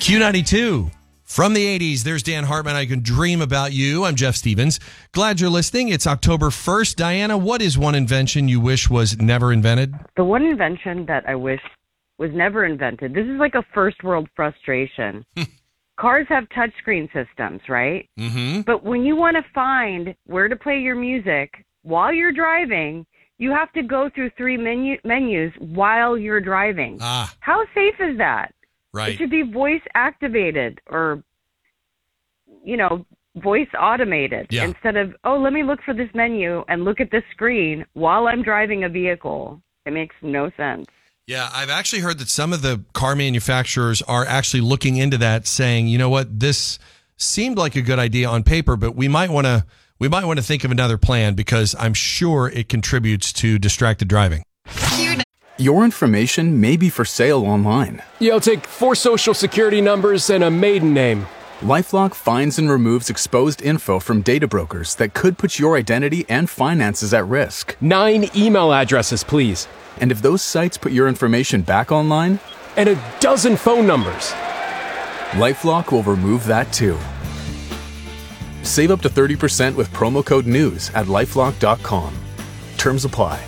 Q92 from the 80s. There's Dan Hartman. I Can Dream About You. I'm Jeff Stevens. Glad you're listening. It's October 1st. Diana, what is one invention you wish was never invented? The one invention that I wish was never invented. This is like a first world frustration. Cars have touchscreen systems, right? Mm-hmm. But when you want to find where to play your music while you're driving, you have to go through three menus while you're driving. How safe is that? Right. It should be voice activated or, voice automated instead of, let me look for this menu and look at this screen while I'm driving a vehicle. It makes no sense. Yeah, I've actually heard that some of the car manufacturers are actually looking into that, saying, you know what, this seemed like a good idea on paper, but we might want to think of another plan because I'm sure it contributes to distracted driving. Your information may be for sale online. I'll take 4 social security numbers and a maiden name. LifeLock finds and removes exposed info from data brokers that could put your identity and finances at risk. 9 email addresses, please. And if those sites put your information back online? And a dozen phone numbers. LifeLock will remove that too. Save up to 30% with promo code NEWS at LifeLock.com. Terms apply.